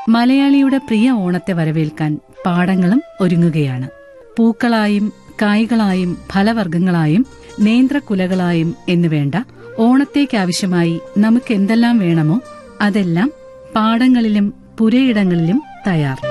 മലയാളിയുടെ പ്രിയ ഓണത്തെ വരവേൽക്കാൻ പാടങ്ങളും ഒരുങ്ങുകയാണ്. പൂക്കളായും കായ്കളായും ഫലവർഗ്ഗങ്ങളായും നേന്ത്രക്കുലകളായും എന്നുവേണ്ട ഓണത്തേക്കാവശ്യമായി നമുക്ക് എന്തെല്ലാം വേണമോ അതെല്ലാം പാടങ്ങളിലും പുരയിടങ്ങളിലും തയ്യാർ.